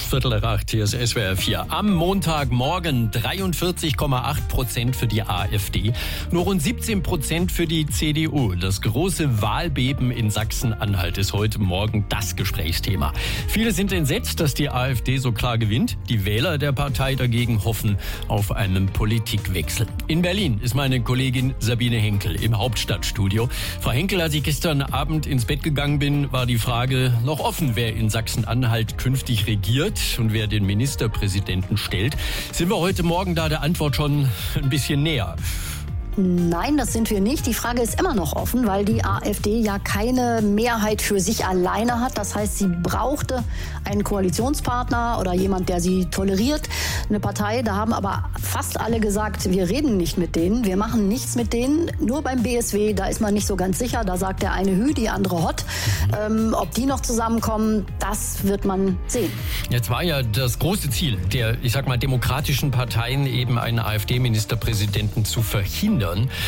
7:15, hier ist SWR 4. Am Montagmorgen 43,8% für die AfD, nur rund 17% für die CDU. Das große Wahlbeben in Sachsen-Anhalt ist heute Morgen das Gesprächsthema. Viele sind entsetzt, dass die AfD so klar gewinnt. Die Wähler der Partei dagegen hoffen auf einen Politikwechsel. In Berlin ist meine Kollegin Sabine Henkel im Hauptstadtstudio. Frau Henkel, als ich gestern Abend ins Bett gegangen bin, war die Frage noch offen, wer in Sachsen-Anhalt künftig regiert und wer den Ministerpräsidenten stellt. Sind wir heute Morgen da der Antwort schon ein bisschen näher? Nein, das sind wir nicht. Die Frage ist immer noch offen, weil die AfD ja keine Mehrheit für sich alleine hat. Das heißt, sie brauchte einen Koalitionspartner oder jemand, der sie toleriert. Eine Partei, da haben aber fast alle gesagt, wir reden nicht mit denen, wir machen nichts mit denen. Nur beim BSW, da ist man nicht so ganz sicher. Da sagt der eine Hü, die andere Hott. Ob die noch zusammenkommen, das wird man sehen. Jetzt war ja das große Ziel der, demokratischen Parteien, eben einen AfD-Ministerpräsidenten zu verhindern.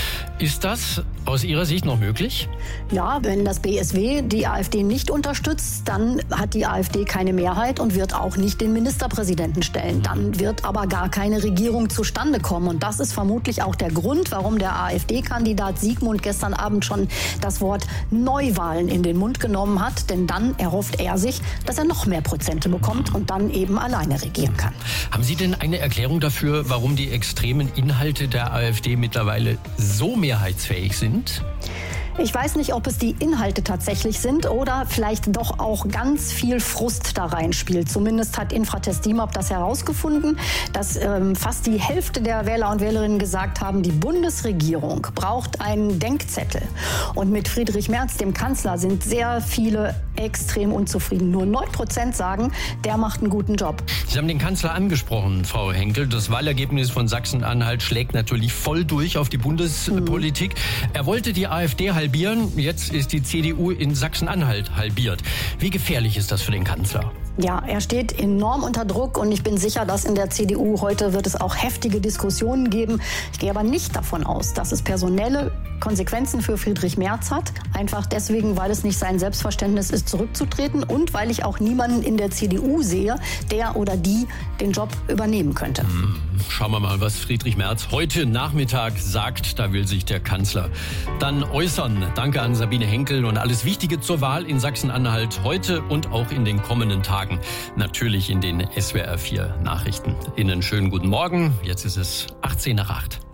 Ist das aus Ihrer Sicht noch möglich? Ja, wenn das BSW die AfD nicht unterstützt, dann hat die AfD keine Mehrheit und wird auch nicht den Ministerpräsidenten stellen. Dann wird aber gar keine Regierung zustande kommen. Und das ist vermutlich auch der Grund, warum der AfD-Kandidat Siegmund gestern Abend schon das Wort Neuwahlen in den Mund genommen hat. Denn dann erhofft er sich, dass er noch mehr Prozente bekommt und dann eben alleine regieren kann. Haben Sie denn eine Erklärung dafür, warum die extremen Inhalte der AfD mittlerweile so mehrheitsfähig sind? Ich weiß nicht, ob es die Inhalte tatsächlich sind oder vielleicht doch auch ganz viel Frust da reinspielt. Zumindest hat Infratest DIMAP das herausgefunden, dass fast die Hälfte der Wähler und Wählerinnen gesagt haben, die Bundesregierung braucht einen Denkzettel. Und mit Friedrich Merz, dem Kanzler, sind sehr viele extrem unzufrieden. Nur 9% sagen, der macht einen guten Job. Sie haben den Kanzler angesprochen, Frau Henkel. Das Wahlergebnis von Sachsen-Anhalt schlägt natürlich voll durch auf die Bundespolitik. Er wollte die AfD halbieren. Jetzt ist die CDU in Sachsen-Anhalt halbiert. Wie gefährlich ist das für den Kanzler? Ja, er steht enorm unter Druck und ich bin sicher, dass in der CDU heute wird es auch heftige Diskussionen geben. Ich gehe aber nicht davon aus, dass es personelle Konsequenzen für Friedrich Merz hat. Einfach deswegen, weil es nicht sein Selbstverständnis ist, zurückzutreten und weil ich auch niemanden in der CDU sehe, der oder die den Job übernehmen könnte. Schauen wir mal, was Friedrich Merz heute Nachmittag sagt. Da will sich der Kanzler dann äußern. Danke an Sabine Henkel und alles Wichtige zur Wahl in Sachsen-Anhalt heute und auch in den kommenden Tagen. Natürlich in den SWR 4 Nachrichten. Ihnen schönen guten Morgen. Jetzt ist es 7:18.